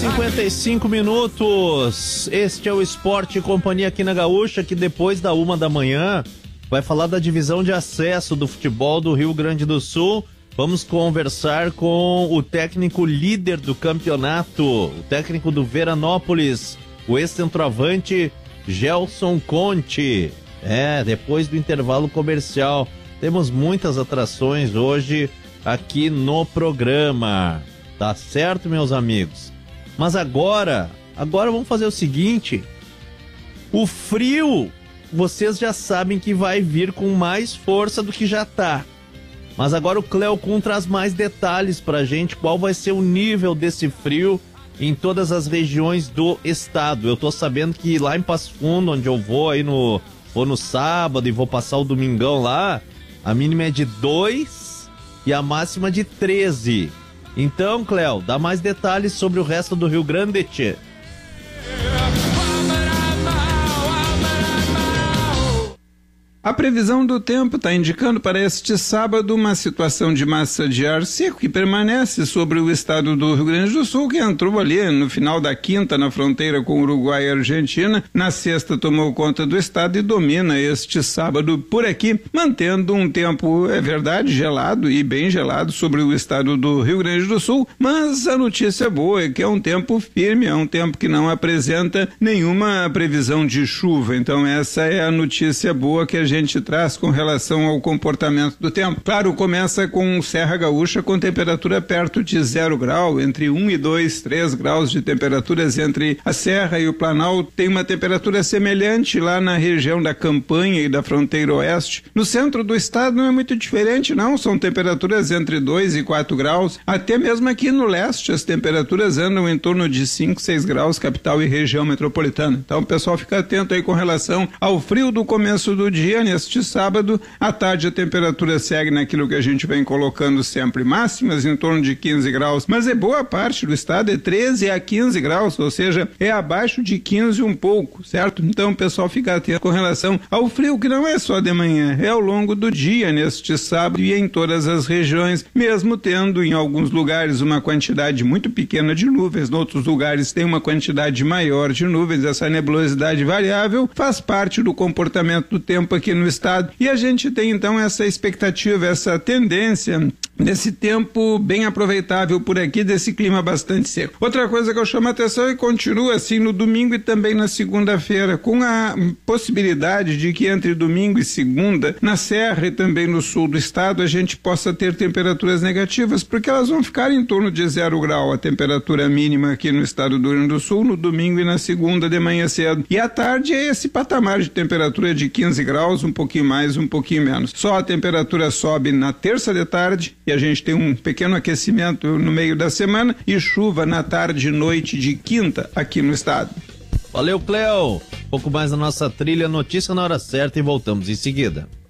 7h55. Este é o Esporte e Companhia aqui na Gaúcha, que depois da 1h vai falar da divisão de acesso do futebol do Rio Grande do Sul. Vamos conversar com o técnico líder do campeonato, o técnico do Veranópolis, o ex-centroavante Gelson Conte. Depois do intervalo comercial. Temos muitas atrações hoje aqui no programa. Tá certo, meus amigos? Mas agora vamos fazer o seguinte. O frio, vocês já sabem que vai vir com mais força do que já tá. Mas agora o Cleo Kuhn traz mais detalhes pra gente, qual vai ser o nível desse frio em todas as regiões do estado. Eu tô sabendo que lá em Passo Fundo, onde eu vou aí no sábado e vou passar o domingão lá, a mínima é de 2 e a máxima de 13. Então, Cleo, dá mais detalhes sobre o resto do Rio Grande, tchê. A previsão do tempo está indicando para este sábado uma situação de massa de ar seco que permanece sobre o estado do Rio Grande do Sul, que entrou ali no final da quinta na fronteira com Uruguai e Argentina. Na sexta tomou conta do estado e domina este sábado por aqui, mantendo um tempo, é verdade, gelado e bem gelado sobre o estado do Rio Grande do Sul, mas a notícia boa é que é um tempo firme, é um tempo que não apresenta nenhuma previsão de chuva. Então essa é a notícia boa que a gente traz com relação ao comportamento do tempo. Claro, começa com Serra Gaúcha com temperatura perto de 0 grau, entre 1 e 2, 3 graus de temperaturas entre a Serra e o Planalto. Tem uma temperatura semelhante lá na região da Campanha e da fronteira oeste. No centro do estado não é muito diferente, não. São temperaturas entre 2 e 4 graus. Até mesmo aqui no leste as temperaturas andam em torno de 5, 6 graus, capital e região metropolitana. Então o pessoal fica atento aí com relação ao frio do começo do dia. Neste sábado, à tarde a temperatura segue naquilo que a gente vem colocando sempre, máximas em torno de 15 graus, mas é boa parte do estado, é 13 a 15 graus, ou seja, é abaixo de 15 um pouco, certo? Então o pessoal fica atento com relação ao frio, que não é só de manhã, é ao longo do dia neste sábado e em todas as regiões, mesmo tendo em alguns lugares uma quantidade muito pequena de nuvens, em outros lugares tem uma quantidade maior de nuvens. Essa nebulosidade variável faz parte do comportamento do tempo aqui no estado, e a gente tem então essa expectativa, essa tendência desse tempo bem aproveitável por aqui, desse clima bastante seco. Outra coisa que eu chamo a atenção e continua assim no domingo e também na segunda-feira, com a possibilidade de que entre domingo e segunda, na Serra e também no sul do estado, a gente possa ter temperaturas negativas, porque elas vão ficar em torno de 0 grau, a temperatura mínima aqui no estado do Rio Grande do Sul, no domingo e na segunda de manhã cedo. E à tarde é esse patamar de temperatura de 15 graus, um pouquinho mais, um pouquinho menos. Só a temperatura sobe na terça de tarde, e a gente tem um pequeno aquecimento no meio da semana e chuva na tarde e noite de quinta aqui no estado. Valeu, Cleo. Um pouco mais da nossa trilha, notícia na hora certa e voltamos em seguida.